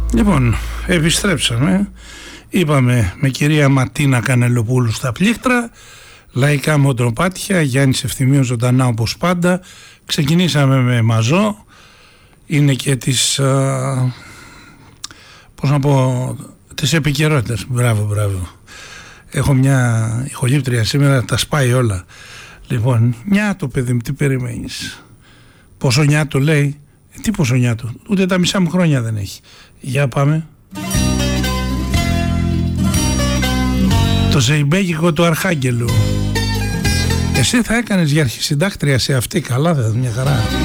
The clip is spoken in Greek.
Λοιπόν, επιστρέψαμε. Είπαμε με κυρία Ματίνα Κανελοπούλου στα πλήκτρα, λαϊκά μοντροπάτια, Γιάννης Ευθυμίου ζωντανά όπως πάντα. Ξεκινήσαμε με Μαζό. Είναι και της, πώς να πω, της επικαιρότητας. Μπράβο. Έχω μια ηχολήπτρια σήμερα, τα σπάει όλα. Λοιπόν, νιάτο παιδί μου, τι περιμένεις? Πόσο νιάτο λέει? Τι πόσο νιάτο? Ούτε τα μισά μου χρόνια δεν έχει. Για πάμε. Το ζεϊμπέκικο του Αρχάγγελου. Εσύ θα έκανες για αρχισυντάκτρια σε αυτή? Καλά, δεν μια χαρά.